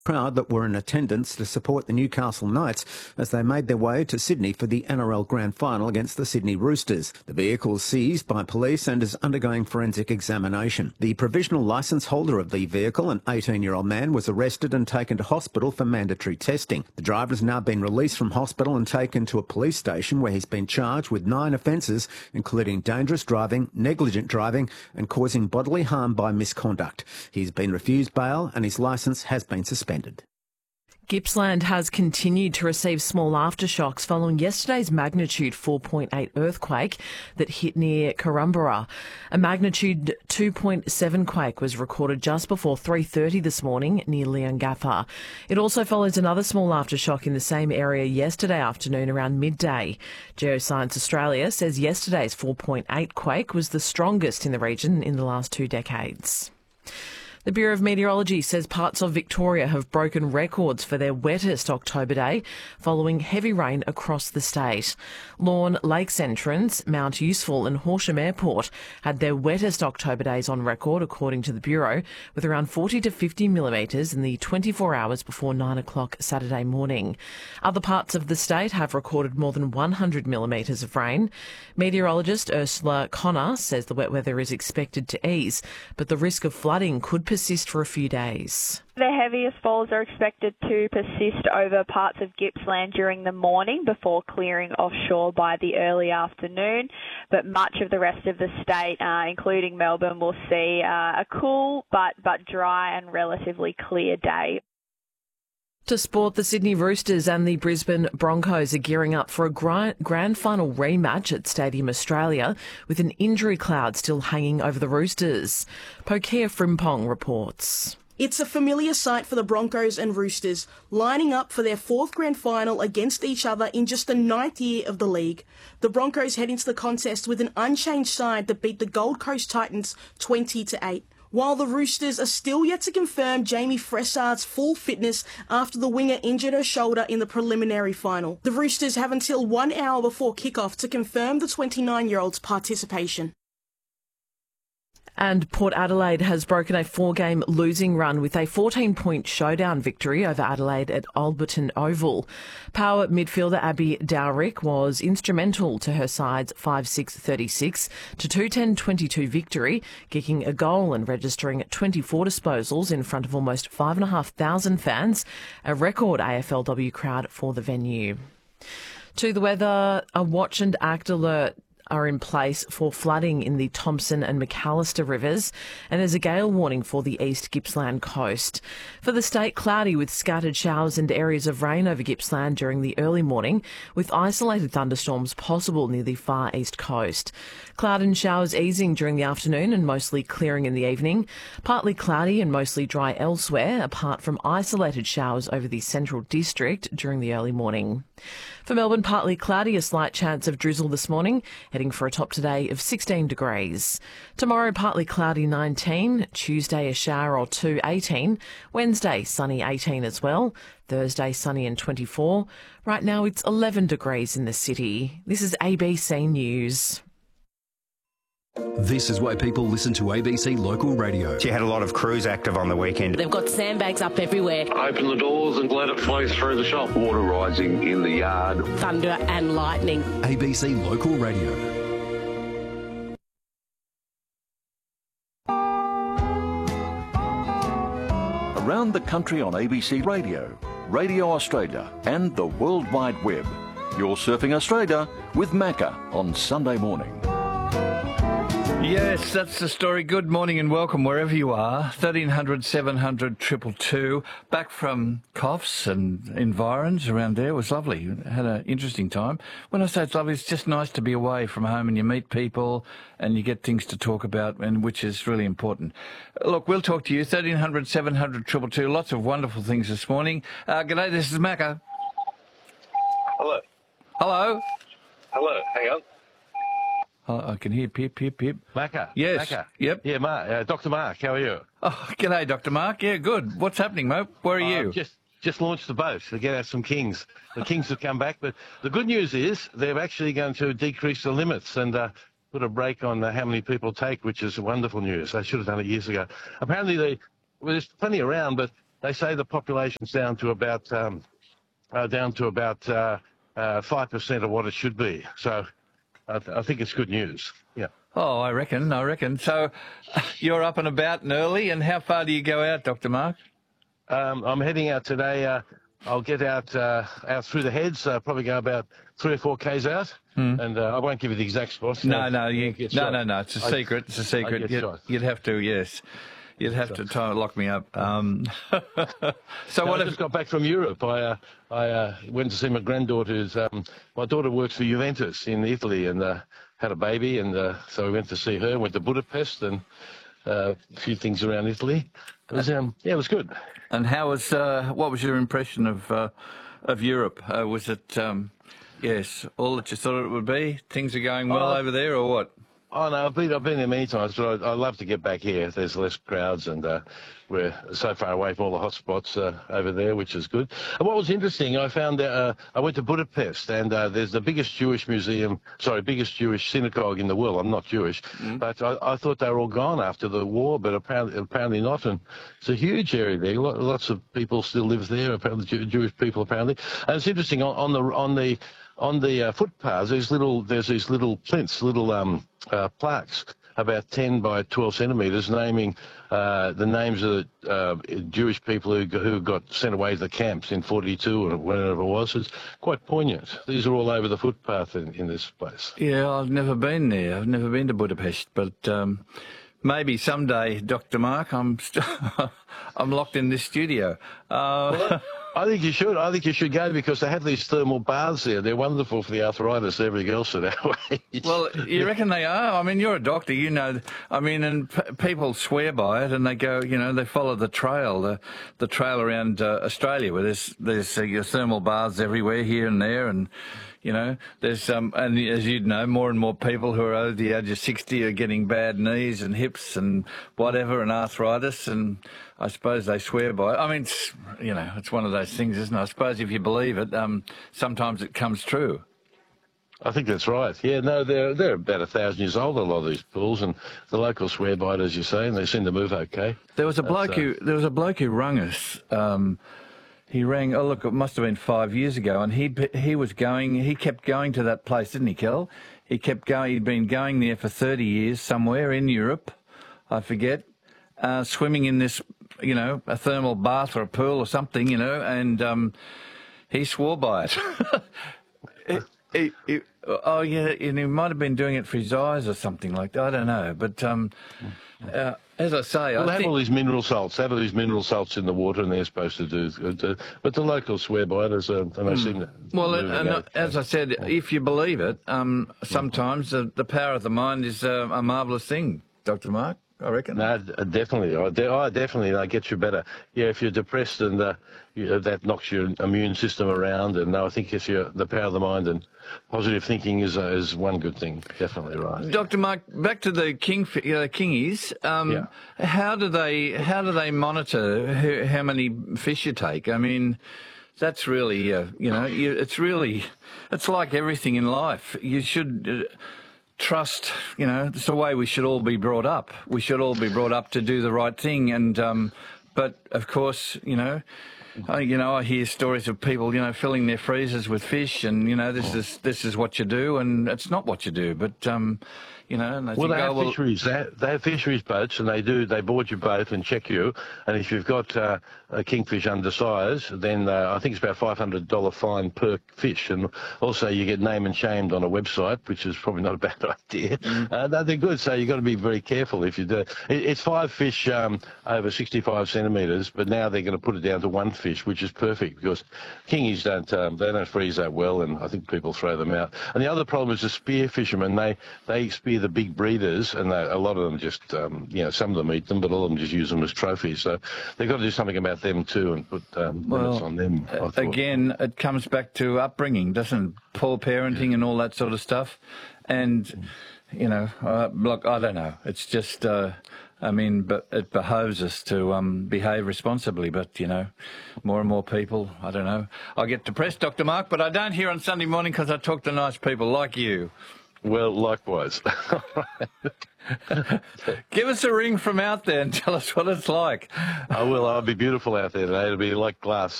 crowd that were in attendance to support the Newcastle Knights as they made their way to Sydney for the NRL Grand Final against the Sydney Roosters. The vehicle is seized by police and is undergoing forensic examination. The provisional licence holder of the vehicle, an 18-year-old man, was arrested and taken to hospital for mandatory testing. The driver has now been released from hospital and taken to a police station where he's been charged with 9 offences, including dangerous driving, negligent driving and causing bodily harm by misconduct. He's been refused bail and his licence has been suspended. Gippsland has continued to receive small aftershocks following yesterday's magnitude 4.8 earthquake that hit near Korumburra. A magnitude 2.7 quake was recorded just before 3:30 this morning near Leongatha. It also follows another small aftershock in the same area yesterday afternoon around midday. Geoscience Australia says yesterday's 4.8 quake was the strongest in the region in the last 2 decades. The Bureau of Meteorology says parts of Victoria have broken records for their wettest October day following heavy rain across the state. Lorne Lakes Entrance, Mount Useful and Horsham Airport had their wettest October days on record, according to the Bureau, with around 40 to 50 millimetres in the 24 hours before 9 o'clock Saturday morning. Other parts of the state have recorded more than 100 millimetres of rain. Meteorologist Ursula Connor says the wet weather is expected to ease, but the risk of flooding could persist for a few days. The heaviest falls are expected to persist over parts of Gippsland during the morning before clearing offshore by the early afternoon, but much of the rest of the state, including Melbourne, will see a cool but dry and relatively clear day. To sport, the Sydney Roosters and the Brisbane Broncos are gearing up for a grand final rematch at Stadium Australia, with an injury cloud still hanging over the Roosters. Pokea Frimpong reports. It's a familiar sight for the Broncos and Roosters, lining up for their 4th grand final against each other in just the 9th year of the league. The Broncos head into the contest with an unchanged side that beat the Gold Coast Titans 20-8. While the Roosters are still yet to confirm Jamie Fressard's full fitness after the winger injured her shoulder in the preliminary final. The Roosters have until 1 hour before kickoff to confirm the 29-year-old's participation. And Port Adelaide has broken a 4-game losing run with a 14-point showdown victory over Adelaide at Alberton Oval. Power midfielder Abby Dowrick was instrumental to her side's 5-6-36 to 2-10-22 victory, kicking a goal and registering 24 disposals in front of almost 5,500 fans, a record AFLW crowd for the venue. To the weather, a watch and act alert are in place for flooding in the Thompson and McAllister rivers, and there's a gale warning for the East Gippsland coast. For the state, cloudy with scattered showers and areas of rain over Gippsland during the early morning, with isolated thunderstorms possible near the far east coast. Cloud and showers easing during the afternoon and mostly clearing in the evening. Partly cloudy and mostly dry elsewhere, apart from isolated showers over the central district during the early morning. For Melbourne, partly cloudy, a slight chance of drizzle this morning, heading for a top today of 16 degrees. Tomorrow, partly cloudy 19, Tuesday a shower or two 18, Wednesday sunny 18 as well, Thursday sunny and 24. Right now it's 11 degrees in the city. This is ABC News. This is why people listen to ABC Local Radio. She had a lot of crews active on the weekend. They've got sandbags up everywhere. Open the doors and let it flow through the shop. Water rising in the yard. Thunder and lightning. ABC Local Radio. Around the country on ABC Radio, Radio Australia and the World Wide Web. You're Surfing Australia with Macca on Sunday morning. Yes, that's the story. Good morning and welcome wherever you are. 1300 700 222. Back from Coffs and environs around there. It was lovely. Had an interesting time. When I say it's lovely, it's just nice to be away from home and you meet people and you get things to talk about, and which is really important. Look, we'll talk to you. 1300 700 222. Lots of wonderful things this morning. G'day, this is Macca. Hello. Hello. Hello. Hang on. I can hear pip, pip, pip. Macca. Yes. Macca. Yep. Yeah, Mark. Dr. Mark, how are you? Oh, g'day, Dr. Mark. Yeah, good. What's happening, mate? Where are you? Just launched the boat to get out some kings. The kings have come back, but the good news is they're actually going to decrease the limits and put a break on how many people take, which is wonderful news. They should have done it years ago. Apparently, there's plenty around, but they say the population's down to about 5% of what it should be. So I think it's good news. Yeah. Oh, I reckon. So you're up and about and early, and how far do you go out, Dr. Mark? I'm heading out today. I'll get out through the heads, probably go about 3 or 4 Ks out, and I won't give you the exact spot. No, it's a secret. It's a secret. You'd have to, yes. You'd have to try and lock me up. I just got back from Europe. I went to see my granddaughter's. My daughter works for Juventus in Italy and had a baby, and so we went to see her. Went to Budapest and a few things around Italy. It was, it was good. And how was? What was your impression of Europe? Was it yes, all that you thought it would be? Things are going well over there, or what? Oh no, I've been there many times, but I love to get back here. There's less crowds, and we're so far away from all the hot spots over there, which is good. And what was interesting, I found that I went to Budapest, and there's the biggest Jewish synagogue in the world. I'm not Jewish, but I thought they were all gone after the war, but apparently not. And it's a huge area there. Lots of people still live there. Apparently, Jewish people apparently. And it's interesting on the footpaths. There's these little plinths, plaques about 10 by 12 centimetres naming the names of the Jewish people who got sent away to the camps in 42 or whenever it was. It's quite poignant. These are all over the footpath in this place. Yeah, I've never been there. I've never been to Budapest, but maybe someday, Dr. Mark. I'm locked in this studio. I think you should. I think you should go because they have these thermal baths there. They're wonderful for the arthritis and everything else at our age. Well, you reckon they are? I mean, you're a doctor, you know. I mean, and people swear by it, and they go, you know, they follow the trail, the trail around Australia, where there's your thermal baths everywhere, here and there, and you know, there's and as you'd know, more and more people who are over the age of 60 are getting bad knees and hips and whatever, and arthritis, and I suppose they swear by it. I mean, it's one of those things, isn't it? I suppose if you believe it, sometimes it comes true. I think that's right. Yeah, no, they're about 1,000 years old, a lot of these pools, and the locals swear by it, as you say, and they seem to move okay. There was a bloke who rung us. He rang. Oh, look, it must have been 5 years ago, and he kept going to that place, didn't he, Kel? He kept going. He'd been going there for 30 years, somewhere in Europe, I forget, swimming in this, you know, a thermal bath or a pool or something, you know, and he swore by it. Oh yeah, and he might have been doing it for his eyes or something like that. I don't know, but as I say, they have all these mineral salts. They have all these mineral salts in the water, and they're supposed to do. But the locals swear by it, and they seem to. Well, and as I said, if you believe it, sometimes the power of the mind is a marvellous thing, Dr. Mark. I reckon. No, definitely. Definitely. That gets you better. Yeah, if you're depressed and that knocks your immune system around, and I think if the power of the mind and positive thinking is one good thing. Definitely right. Dr. Mark, back to the kingies. How do they monitor how many fish you take? I mean, that's really it's like everything in life. You should. Trust, you know, it's the way we should all be brought up. We should all be brought up to do the right thing, and but of course, I hear stories of people, filling their freezers with fish, and this is what you do, and it's not what you do. But and they have fisheries. They have fisheries boats, and they board your boat and check you. And if you've got a kingfish undersized, then I think it's about $500 fine per fish. And also you get name and shamed on a website, which is probably not a bad idea. They're good, so you've got to be very careful if you do. It's 5 fish over 65 centimetres, but now they're going to put it down to 1 fish, which is perfect because kingies don't freeze that well, and I think people throw them out. And the other problem is the spear fishermen. They spear the big breeders, and a lot of them just, some of them eat them, but all of them just use them as trophies. So they've got to do something about them too and put limits on them. Again, it comes back to upbringing, doesn't it? Poor parenting and all that sort of stuff. And, look, I don't know. It's just, but it behoves us to behave responsibly. But, more and more people, I don't know. I get depressed, Dr. Mark, but I don't here on Sunday morning because I talk to nice people like you. Well, likewise. Give us a ring from out there and tell us what it's like. I will. I'll be beautiful out there today. It'll be like glass.